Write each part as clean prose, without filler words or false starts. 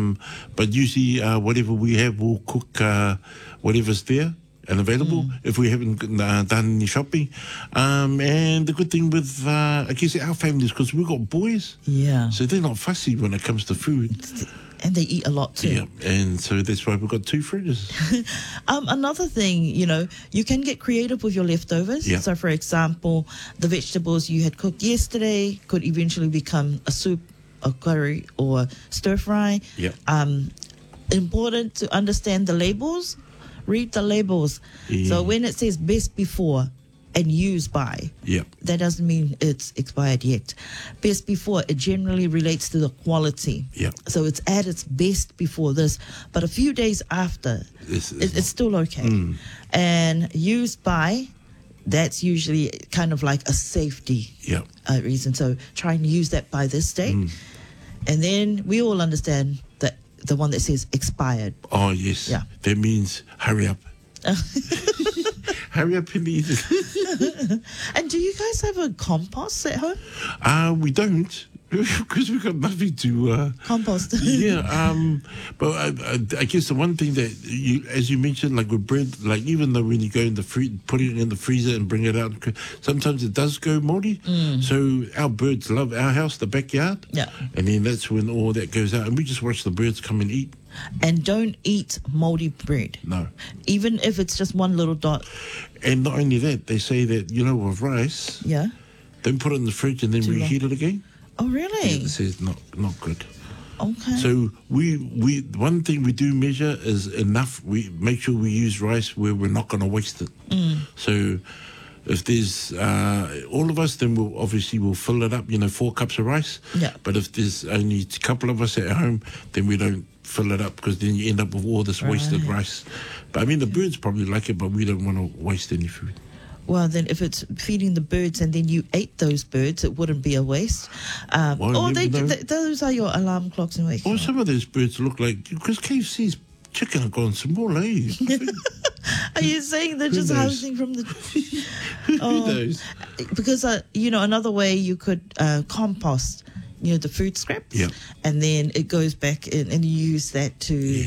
But usually, whatever we have, we'll cook whatever's there and available if we haven't done any shopping. And the good thing with, I guess, our families, because we've got boys, so they're not fussy when it comes to food. And they eat a lot too. Yeah, and so that's why we've got 2 fridges. Another thing, you can get creative with your leftovers. Yeah. So, for example, the vegetables you had cooked yesterday could eventually become a soup, a curry, or stir fry. Yeah. Important to understand the labels. Read the labels. Yeah. So when it says best before and used by, that doesn't mean it's expired yet. Best before, it generally relates to the quality. Yeah. So it's at its best before this, but a few days after, it's still okay. And used by, that's usually kind of like a safety reason. So try and use that by this date. And then we all understand that the one that says expired. Oh, yes. Yeah. That means hurry up. Hurry up and eat it. And do you guys have a compost at home? We don't, because we've got nothing to compost. But I guess the one thing that as you mentioned, like with bread, like even though when you go in the put it in the freezer and bring it out, sometimes it does go moldy. So our birds love our house, the backyard. Yeah. And then that's when all that goes out, and we just watch the birds come and eat. And don't eat moldy bread. No. Even if it's just one little dot. And not only that, they say that, with rice, don't put it in the fridge and then reheat it again. Oh, really? Yeah, it says not good. Okay. So we one thing we do measure is enough. We make sure we use rice where we're not going to waste it. So if there's all of us, then we'll fill it up, 4 cups of rice. Yeah. But if there's only a couple of us at home, then we don't fill it up, because then you end up with all this wasted rice. But I mean, the birds probably like it, but we don't want to waste any food. Well, then if it's feeding the birds and then you ate those birds, it wouldn't be a waste. Those are your alarm clocks and wake. Or some of those birds look like, because KFC's chicken have gone small, eh? Are you saying they're just housing from the... Who knows? Because, another way you could compost, the food scraps. Yeah. And then it goes back in, and you use that to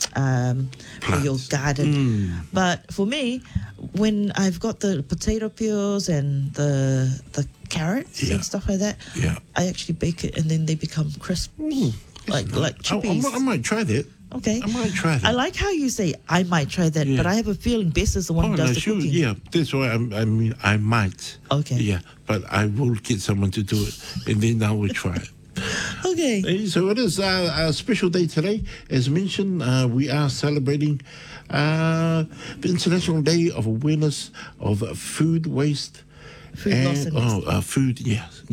for your garden. But for me, when I've got the potato peels and the carrots and stuff like that, I actually bake it and then they become crisp. Like chippies. I might try that. Okay. I might try that. I like how you say, I might try that, but I have a feeling Bess is the one who does the cooking. Yeah, that's why I might. Okay. Yeah, but I will get someone to do it, and then I will try it. Okay. So it is a special day today. As mentioned, we are celebrating the International Day of Awareness of Food Waste. Food loss and waste. Food, yes.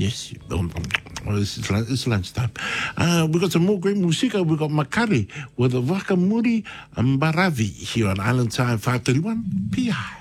It's lunchtime. We've got some more great musika. We've got Makari with the Wakamuri Mbaravi here on Island Time 531 PI.